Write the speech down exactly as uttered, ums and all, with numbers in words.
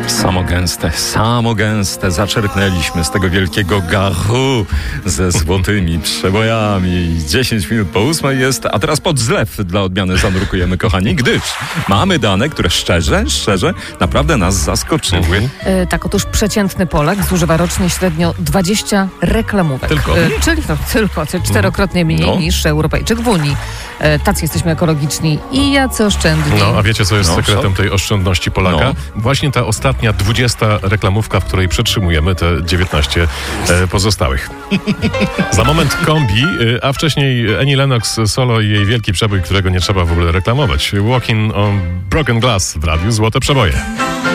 Samo gęste, samo gęste zaczerpnęliśmy z tego wielkiego garu ze złotymi przebojami. dziesięć minut po ósmej jest, a teraz pod zlew dla odmiany zanurkujemy, kochani, gdyż mamy dane, które szczerze, szczerze naprawdę nas zaskoczyły. E, tak, otóż przeciętny Polak zużywa rocznie średnio dwadzieścia reklamówek. Tylko? E, czyli no, tylko, czterokrotnie mniej no. niż Europejczyk w Unii. E, tacy jesteśmy ekologiczni i jacy oszczędni. No, a wiecie, co jest No, sekretem co? tej oszczędności Polaka? No. Właśnie ta ostatnia dwudziesta reklamówka, w której przetrzymujemy te dziewiętnaście e, pozostałych. Za moment kombi, e, a wcześniej Annie Lennox solo i jej wielki przebój, którego nie trzeba w ogóle reklamować. Walking on Broken Glass w radiu Złote Przeboje.